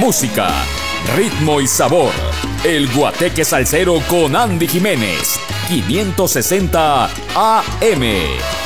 música, ritmo y sabor. El Guateque Salsero con Andy Jiménez. 560 AM.